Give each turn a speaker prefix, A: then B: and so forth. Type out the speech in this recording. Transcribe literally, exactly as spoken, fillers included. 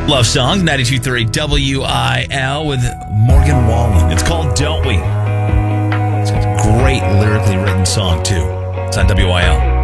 A: Love Songs, ninety-two point three W I L with Morgan Wallen. It's called Don't We? It's a great lyrically written song, too. It's on W I L.